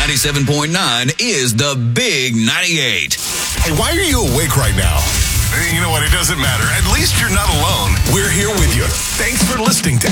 97.9 is the Big 98. Hey, why are you awake right now? You know what? It doesn't matter. At least you're not alone. We're here with you. Thanks for listening to